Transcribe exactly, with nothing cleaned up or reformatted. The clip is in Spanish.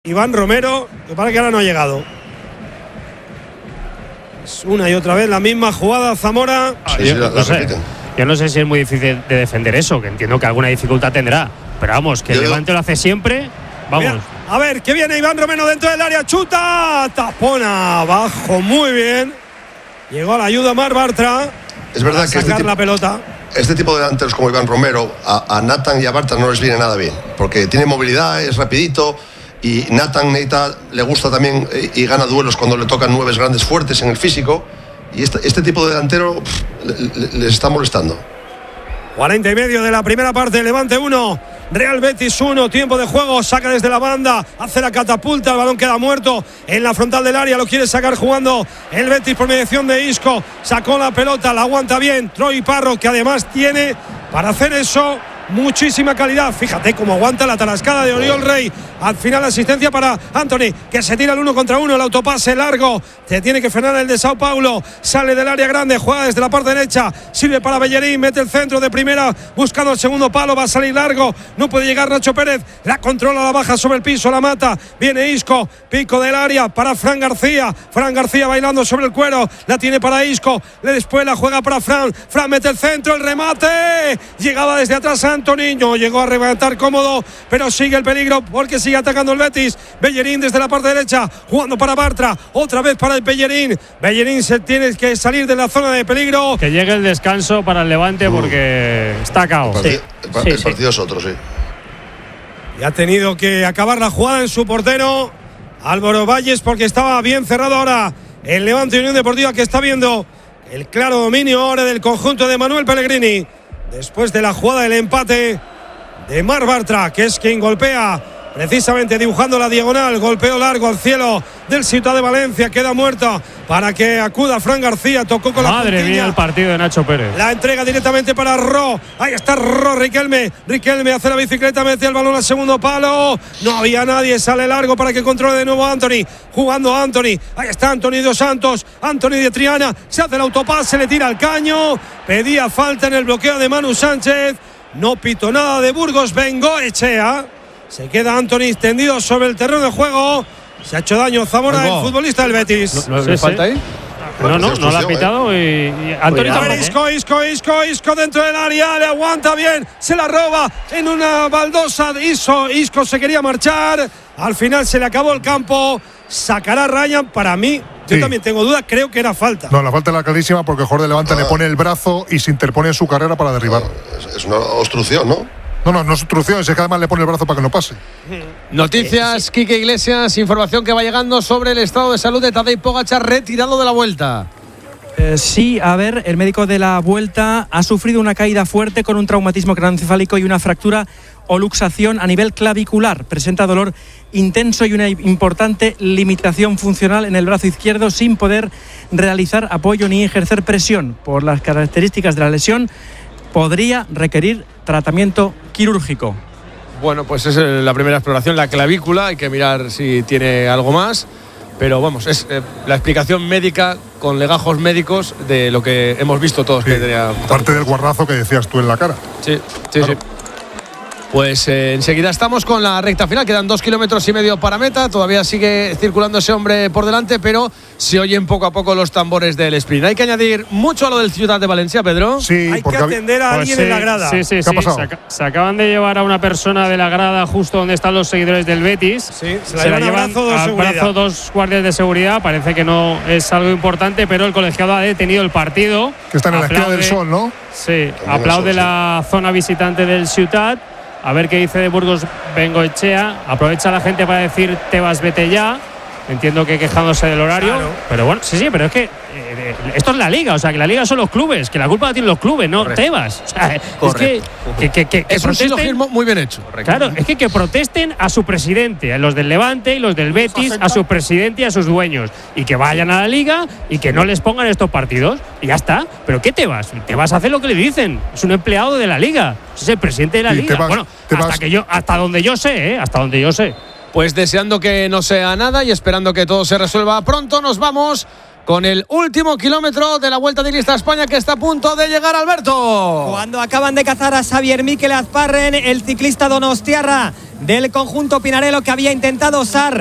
Iván Romero, que para que ahora no ha llegado. Es una y otra vez la misma jugada, Zamora. Sí, sí, la, la no sé. Yo no sé si es muy difícil de defender eso, que entiendo que alguna dificultad tendrá. Pero vamos, que el Levante lo hace siempre. Vamos. Mira, a ver, que viene Iván Romero dentro del área, chuta, tapona abajo, muy bien. Llegó a la ayuda Marc Bartra. Es verdad que sacar este la pelota. Este tipo de delanteros como Iván Romero, a, a Nathan y a Bartra no les viene nada bien, porque tiene movilidad, es rapidito, y Nathan Neita le gusta también y, y gana duelos cuando le tocan nueves grandes fuertes en el físico, y este, este tipo de delantero pff, le, le, les está molestando. cuarenta y medio de la primera parte, Levante uno, Real Betis uno, tiempo de juego, saca desde la banda, hace la catapulta, el balón queda muerto en la frontal del área, lo quiere sacar jugando el Betis por mediación de Isco, sacó la pelota, la aguanta bien Troy Parro, que además tiene para hacer eso muchísima calidad. Fíjate cómo aguanta la tarascada de Oriol Rey. Al final asistencia para Anthony, que se tira el uno contra uno, el autopase largo, se tiene que frenar el de Sao Paulo, sale del área grande, juega desde la parte derecha, sirve para Bellerín, mete el centro de primera, buscando el segundo palo, va a salir largo, no puede llegar Nacho Pérez, la controla, la baja sobre el piso, la mata, viene Isco, pico del área para Fran García, Fran García bailando sobre el cuero, la tiene para Isco, le después la juega para Fran, Fran mete el centro, el remate, llegaba desde atrás Anthony, no llegó a reventar cómodo, pero sigue el peligro porque sigue atacando el Betis. Bellerín desde la parte derecha, jugando para Bartra, otra vez para el Bellerín. Bellerín se tiene que salir de la zona de peligro. Que llegue el descanso para el Levante uh, porque está caos. El, sí. el, el, sí, el partido sí. es otro, sí. Y ha tenido que acabar la jugada en su portero Álvaro Valles porque estaba bien cerrado ahora el Levante Unión Deportiva, que está viendo el claro dominio ahora del conjunto de Manuel Pellegrini. Después de la jugada del empate de Marc Bartra, que es quien golpea precisamente dibujando la diagonal, golpeo largo al cielo del Ciutat de Valencia, queda muerto para que acuda Fran García, tocó con Madre la puntilla. mía el partido de Nacho Pérez. La entrega directamente para Ro, ahí está Ro, Riquelme, Riquelme hace la bicicleta, mete el balón al segundo palo, no había nadie, sale largo para que controle de nuevo Anthony, jugando Anthony, ahí está Anthony dos Santos, Anthony de Triana, se hace el autopase, le tira al caño, pedía falta en el bloqueo de Manu Sánchez, no pitó nada de Burgos Bengoechea. Se queda Anthony tendido sobre el terreno de juego. Se ha hecho daño Zamora, el futbolista del Betis. ¿No, no sí, falta sí. ahí? No, no, no lo ha pitado. Y, y Anthony a ver, Isco, Isco, Isco, Isco dentro del área. Le aguanta bien. Se la roba en una baldosa. Isco, Isco se quería marchar. Al final se le acabó el campo. Sacará Ryan. Para mí, yo sí. también tengo dudas. Creo que era falta. No, la falta era clarísima porque el jugador de Levante ah. le pone el brazo y se interpone en su carrera para derribar. No, es una obstrucción, ¿no? No, no, no es obstrucción, es que además le pone el brazo para que no pase. Noticias, Quique Iglesias, información que va llegando sobre el estado de salud de Tadej Pogačar, retirado de la Vuelta. Eh, sí, a ver, el médico de la Vuelta ha sufrido una caída fuerte con un traumatismo craneoencefálico y una fractura o luxación a nivel clavicular. Presenta dolor intenso y una importante limitación funcional en el brazo izquierdo, sin poder realizar apoyo ni ejercer presión. Por las características de la lesión, podría requerir tratamiento quirúrgico. Bueno, pues es la primera exploración, la clavícula, hay que mirar si tiene algo más, pero vamos, es eh, la explicación médica con legajos médicos de lo que hemos visto todos. Sí, que tenía aparte del guardazo que decías tú en la cara. Sí, sí, claro. sí. Pues eh, enseguida estamos con la recta final, quedan dos kilómetros y medio para meta, todavía sigue circulando ese hombre por delante, pero se oyen poco a poco los tambores del sprint. Hay que añadir mucho a lo del Ciutat de Valencia, Pedro. Sí, hay que atender a pues alguien sí, en la grada. Sí, sí, ¿Qué sí. ha pasado? Se, ac se acaban de llevar a una persona de la grada justo donde están los seguidores del Betis. Sí, se la, se la llevan llevan brazo, al brazo dos guardias de seguridad. Parece que no es algo importante, pero el colegiado ha detenido el partido. Que está en la esquina del Sol, ¿no? Sí, aplaude la zona visitante del Ciutat. A ver qué dice de Burgos Bengoechea. Aprovecha la gente para decir Tebas, vete ya. Entiendo que quejándose del horario. Claro. Pero bueno, sí, sí, pero es que eh, esto es la liga. O sea, que la liga son los clubes. Que la culpa la tienen los clubes, no Correcto. Tebas. O sea, es que, que, que, que, que es un silogismo muy bien hecho. Correcto. Claro, es que que protesten a su presidente, a los del Levante y los del Betis, a su presidente y a sus dueños. Y que vayan a la liga y que no les pongan estos partidos. Y ya está. ¿Pero qué Tebas? Tebas hace lo que le dicen. Es un empleado de la liga. Es el presidente de la liga. Tebas, bueno, Tebas. hasta, que yo, hasta donde yo sé, ¿eh? Hasta donde yo sé. Pues deseando que no sea nada y esperando que todo se resuelva pronto, nos vamos con el último kilómetro de la Vuelta Ciclista a España, que está a punto de llegar, Alberto. Cuando acaban de cazar a Xavier Mikel Azparren, el ciclista donostiarra del conjunto Pinarello, que había intentado osar